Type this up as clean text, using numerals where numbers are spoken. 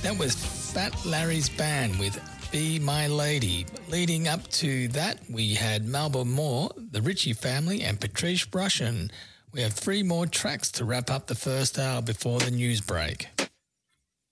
That was Fat Larry's band with Be My Lady. Leading up to that, we had Melba Moore, the Ritchie Family, and Patrice Rushen. We have 3 more tracks to wrap up the first hour before the news break.